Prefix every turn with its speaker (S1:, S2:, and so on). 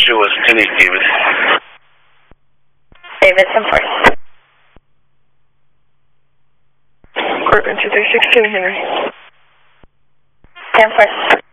S1: issue was Denise David.
S2: David, 10-4.
S3: Court entry 316, Henry.
S2: 10-4.